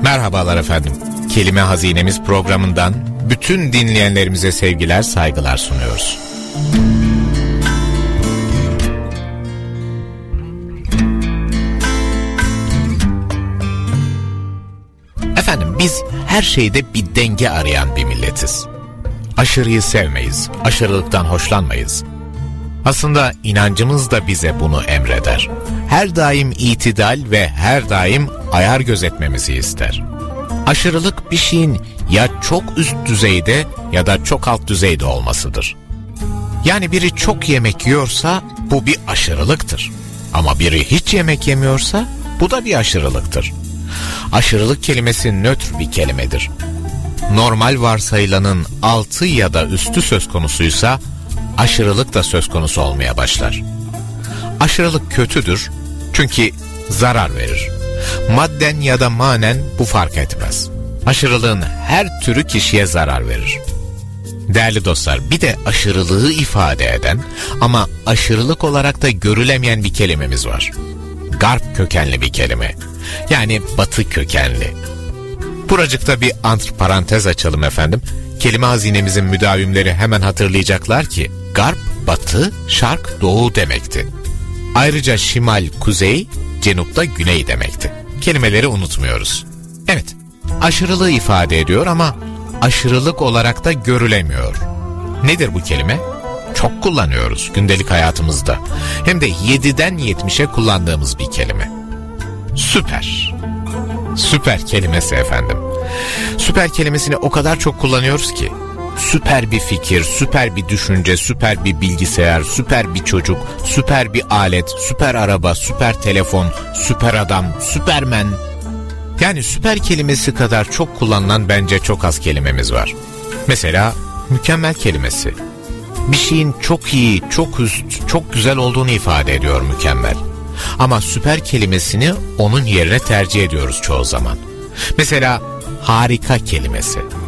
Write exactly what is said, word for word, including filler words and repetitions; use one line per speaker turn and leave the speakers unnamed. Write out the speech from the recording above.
Merhabalar efendim. Kelime Hazinemiz programından bütün dinleyenlerimize sevgiler, saygılar sunuyoruz. Efendim biz her şeyde bir denge arayan bir milletiz. Aşırıyı sevmeyiz, aşırılıktan hoşlanmayız. Aslında inancımız da bize bunu emreder. Her daim itidal ve her daim ayar gözetmemizi ister. Aşırılık bir şeyin ya çok üst düzeyde ya da çok alt düzeyde olmasıdır. Yani biri çok yemek yiyorsa bu bir aşırılıktır. Ama biri hiç yemek yemiyorsa bu da bir aşırılıktır. Aşırılık kelimesi nötr bir kelimedir. Normal varsayılanın altı ya da üstü söz konusuysa aşırılık da söz konusu olmaya başlar. Aşırılık kötüdür çünkü zarar verir. Madden ya da manen bu fark etmez. Aşırılığın her türü kişiye zarar verir. Değerli dostlar, bir de aşırılığı ifade eden ama aşırılık olarak da görülemeyen bir kelimemiz var. Garp kökenli bir kelime. Yani batı kökenli. Buracıkta bir antiparantez açalım efendim. Kelime hazinemizin müdavimleri hemen hatırlayacaklar ki garp, batı, şark, doğu demekti. Ayrıca şimal, kuzey, cenupta güney demekti. Kelimeleri unutmuyoruz. Evet, aşırılığı ifade ediyor ama aşırılık olarak da görülemiyor. Nedir bu kelime? Çok kullanıyoruz gündelik hayatımızda. Hem de yediden yetmişe kullandığımız bir kelime. Süper. Süper kelimesi efendim. Süper kelimesini o kadar çok kullanıyoruz ki. Süper bir fikir, süper bir düşünce, süper bir bilgisayar, süper bir çocuk, süper bir alet, süper araba, süper telefon, süper adam, süpermen. Yani süper kelimesi kadar çok kullanılan bence çok az kelimemiz var. Mesela mükemmel kelimesi. Bir şeyin çok iyi, çok üst, çok güzel olduğunu ifade ediyor mükemmel. Ama süper kelimesini onun yerine tercih ediyoruz çoğu zaman. Mesela harika kelimesi.